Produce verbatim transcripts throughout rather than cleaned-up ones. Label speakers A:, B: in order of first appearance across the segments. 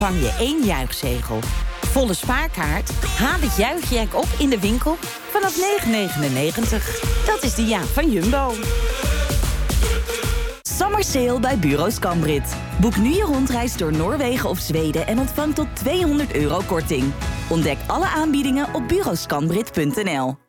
A: vang je één juichzegel. Volle spaarkaart? Haal het juichjack op in de winkel vanaf negen negenennegentig. Dat is de Jaap van Jumbo.
B: Summer sale bij Bureau Scambrit. Boek nu je rondreis door Noorwegen of Zweden en ontvang tot tweehonderd euro korting. Ontdek alle aanbiedingen op bureau scambrit punt n l.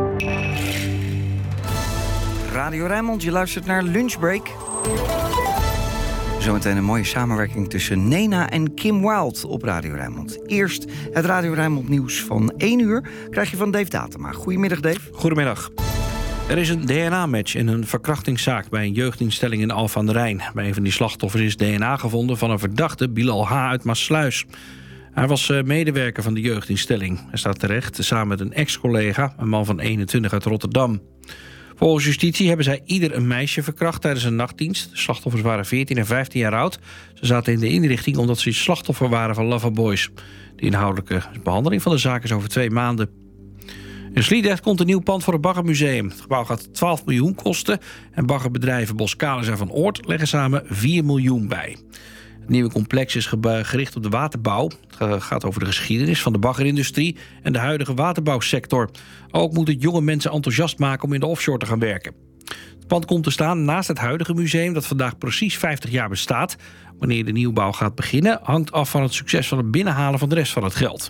C: Radio Rijnmond, je luistert naar Lunchbreak. Zometeen een mooie samenwerking tussen Nena en Kim Wilde op Radio Rijnmond. Eerst het Radio Rijnmond nieuws van één uur krijg je van Dave Datema. Goedemiddag, Dave.
D: Goedemiddag. Er is een D N A-match in een verkrachtingszaak bij een jeugdinstelling in Alphen aan de Rijn. Bij een van die slachtoffers is D N A gevonden van een verdachte, Bilal H. uit Maassluis. Hij was medewerker van de jeugdinstelling. Hij staat terecht samen met een ex-collega, een man van eenentwintig uit Rotterdam. Volgens justitie hebben zij ieder een meisje verkracht tijdens een nachtdienst. De slachtoffers waren veertien en vijftien jaar oud. Ze zaten in de inrichting omdat ze slachtoffer waren van loverboys. De inhoudelijke behandeling van de zaak is over twee maanden. In Sliedrecht komt een nieuw pand voor het Baggermuseum. Het gebouw gaat twaalf miljoen kosten. En baggerbedrijven Boskalis en Van Oort leggen samen vier miljoen bij. Het nieuwe complex is gericht op de waterbouw. Het gaat over de geschiedenis van de baggerindustrie en de huidige waterbouwsector. Ook moet het jonge mensen enthousiast maken om in de offshore te gaan werken. Het pand komt te staan naast het huidige museum dat vandaag precies vijftig jaar bestaat. Wanneer de nieuwbouw gaat beginnen hangt af van het succes van het binnenhalen van de rest van het geld.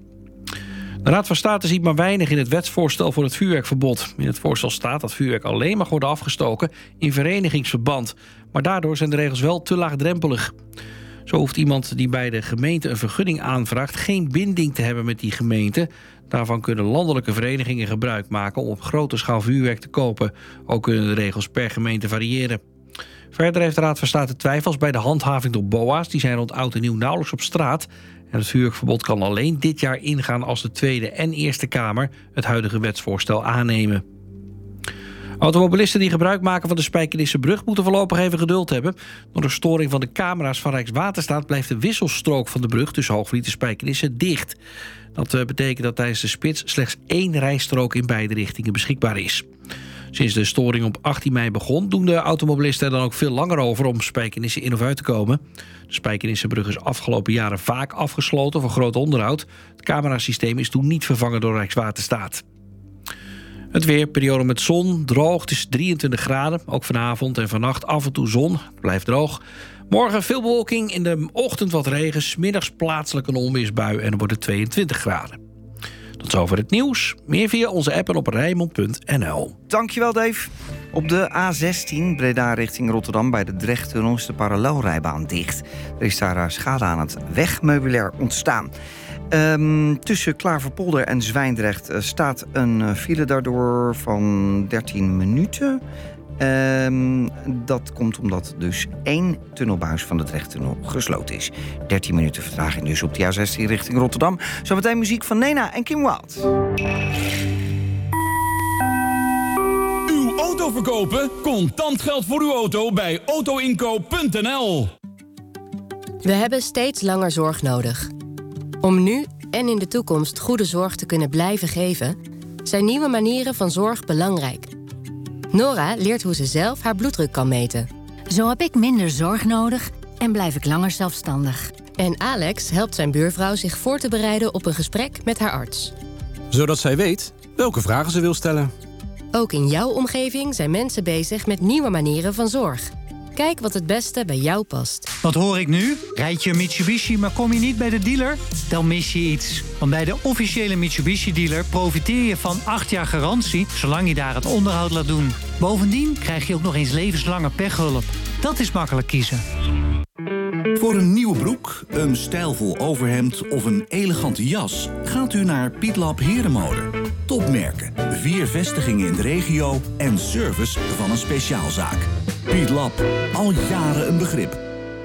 D: De Raad van State ziet maar weinig in het wetsvoorstel voor het vuurwerkverbod. In het voorstel staat dat vuurwerk alleen mag worden afgestoken in verenigingsverband. Maar daardoor zijn de regels wel te laagdrempelig. Zo hoeft iemand die bij de gemeente een vergunning aanvraagt geen binding te hebben met die gemeente. Daarvan kunnen landelijke verenigingen gebruik maken om op grote schaal vuurwerk te kopen. Ook kunnen de regels per gemeente variëren. Verder heeft de Raad van State twijfels bij de handhaving door B O A's. Die zijn rond oud en nieuw nauwelijks op straat. En het vuurwerkverbod kan alleen dit jaar ingaan als de Tweede en Eerste Kamer het huidige wetsvoorstel aannemen. Automobilisten die gebruik maken van de Spijkenissebrug moeten voorlopig even geduld hebben. Door de storing van de camera's van Rijkswaterstaat blijft de wisselstrook van de brug tussen Hoogvliet en Spijkenisse dicht. Dat betekent dat tijdens de spits slechts één rijstrook in beide richtingen beschikbaar is. Sinds de storing op achttien mei begon, doen de automobilisten er dan ook veel langer over om Spijkenisse in of uit te komen. De Spijkenissebrug is afgelopen jaren vaak afgesloten voor groot onderhoud. Het camerasysteem is toen niet vervangen door Rijkswaterstaat. Het weer, periode met zon, droog, het is drieëntwintig graden. Ook vanavond en vannacht af en toe zon, het blijft droog. Morgen veel bewolking, in de ochtend wat regen, 's middags plaatselijk een onweersbui en dan wordt het tweeëntwintig graden. Tot zover het nieuws. Meer via onze app en op rijnmond punt n l.
C: Dankjewel, Dave. Op de A zestien, Breda richting Rotterdam, bij de Drechttunnel is de parallelrijbaan dicht. Er is daar schade aan het wegmeubilair ontstaan. Um, tussen Klaverpolder en Zwijndrecht uh, staat een uh, file daardoor van dertien minuten. Um, dat komt omdat dus één tunnelbuis van de Drechttunnel gesloten is. dertien minuten vertraging dus op de A zestien richting Rotterdam. Zometeen muziek van Nena en Kim Wilde.
E: Uw auto verkopen? Contant geld voor uw auto bij auto inkoop punt n l.
F: We hebben steeds langer zorg nodig. Om nu en in de toekomst goede zorg te kunnen blijven geven, zijn nieuwe manieren van zorg belangrijk. Nora leert hoe ze zelf haar bloeddruk kan meten.
G: Zo heb ik minder zorg nodig en blijf ik langer zelfstandig.
F: En Alex helpt zijn buurvrouw zich voor te bereiden op een gesprek met haar arts.
H: Zodat zij weet welke vragen ze wil stellen.
F: Ook in jouw omgeving zijn mensen bezig met nieuwe manieren van zorg. Kijk wat het beste bij jou past.
I: Wat hoor ik nu? Rijd je een Mitsubishi, maar kom je niet bij de dealer? Dan mis je iets. Want bij de officiële Mitsubishi-dealer profiteer je van acht jaar garantie, zolang je daar het onderhoud laat doen. Bovendien krijg je ook nog eens levenslange pechhulp. Dat is makkelijk kiezen.
J: Voor een nieuwe broek, een stijlvol overhemd of een elegante jas gaat u naar Pietlab Herenmode. Topmerken, vier vestigingen in de regio en service van een speciaalzaak. Pietlab, al jaren een begrip.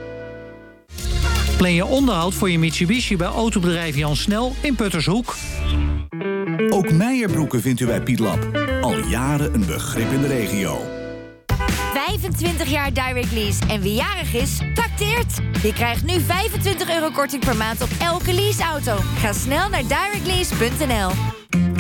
I: Plan je onderhoud voor je Mitsubishi bij autobedrijf Jan Snel in Puttershoek.
J: Ook Meijerbroeken vindt u bij Pietlab. Al jaren een begrip in de regio.
K: vijfentwintig jaar Direct Lease en wie jarig is, trakteert. Je krijgt nu vijfentwintig euro korting per maand op elke leaseauto. Ga snel naar direct lease punt n l.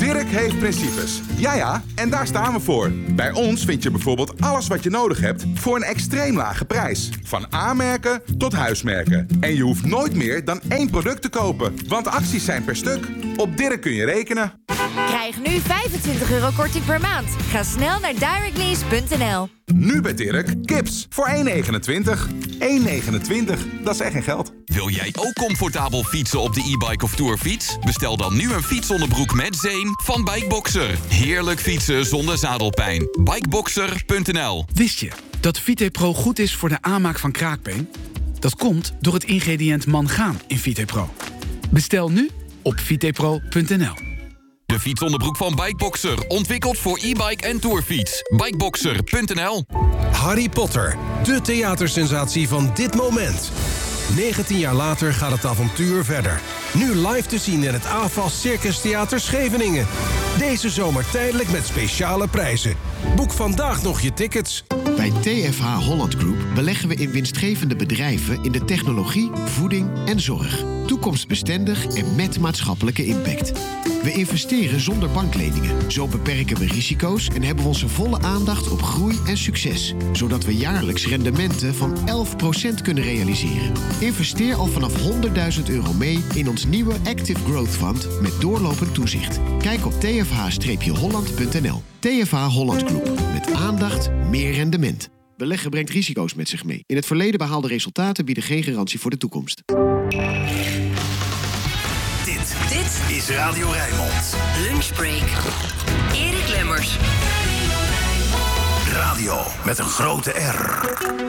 L: Dirk heeft principes. Ja ja, en daar staan we voor. Bij ons vind je bijvoorbeeld alles wat je nodig hebt voor een extreem lage prijs. Van A-merken tot huismerken. En je hoeft nooit meer dan één product te kopen, want acties zijn per stuk. Op Dirk kun je rekenen.
K: Krijg nu vijfentwintig euro korting per maand. Ga snel naar directlease punt n l.
L: Nu bij Dirk, kips voor één negenentwintig. één negenentwintig, dat is echt geen geld.
M: Wil jij ook comfortabel fietsen op de e-bike of tourfiets? Bestel dan nu een fietsonderbroek met zeem van Bikeboxer. Heerlijk fietsen zonder zadelpijn. Bikeboxer punt n l.
N: Wist je dat VitePro goed is voor de aanmaak van kraakbeen? Dat komt door het ingrediënt mangaan in VitePro. Bestel nu op vitepro punt n l.
M: De fietsonderbroek van Bikeboxer. Ontwikkeld voor e-bike en tourfiets. Bikeboxer punt n l.
O: Harry Potter, de theatersensatie van dit moment. negentien jaar later gaat het avontuur verder. Nu live te zien in het A F A S Circus Theater Scheveningen. Deze zomer tijdelijk met speciale prijzen. Boek vandaag nog je tickets.
P: Bij T F H Holland Group beleggen we in winstgevende bedrijven in de technologie, voeding en zorg. Toekomstbestendig en met maatschappelijke impact. We investeren zonder bankleningen. Zo beperken we risico's en hebben we onze volle aandacht op groei en succes. Zodat we jaarlijks rendementen van elf procent kunnen realiseren. Investeer al vanaf honderdduizend euro mee in ons nieuwe Active Growth Fund met doorlopend toezicht. Kijk op t f h holland punt n l. T F H Holland Group. Met aandacht, meer rendement. Beleggen brengt risico's met zich mee. In het verleden behaalde resultaten bieden geen garantie voor de toekomst.
O: Dit, dit is Radio Rijnmond.
Q: Lunchbreak. Erik Lemmers.
O: Radio met een grote R.